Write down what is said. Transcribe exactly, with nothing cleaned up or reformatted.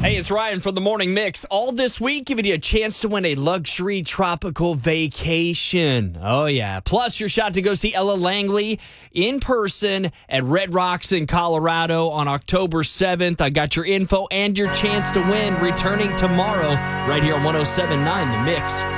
Hey, it's Ryan from the Morning Mix. All this week, giving you a chance to win a luxury tropical vacation. Oh, yeah. Plus, your shot to go see Ella Langley in person at Red Rocks in Colorado on October seventh. I got your info and your chance to win returning tomorrow right here on one oh seven point nine The Mix.